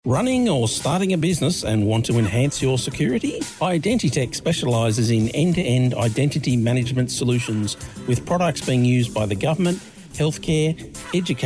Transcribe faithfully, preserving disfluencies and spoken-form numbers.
Running or starting a business and want to enhance your security? Identitech specialises in end-to-end identity management solutions with products being used by the government, healthcare, education,